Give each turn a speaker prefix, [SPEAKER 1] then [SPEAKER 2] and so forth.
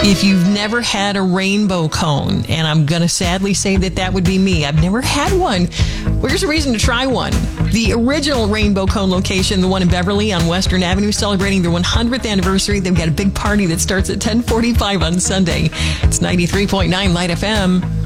[SPEAKER 1] If you've never had a rainbow cone, and I'm going to sadly say that would be me, I've never had one, well, here's a reason to try one. The original Rainbow Cone location, the one in Beverly on Western Avenue, celebrating their 100th anniversary. They've got a big party that starts at 10:45 on Sunday. It's 93.9 Light FM.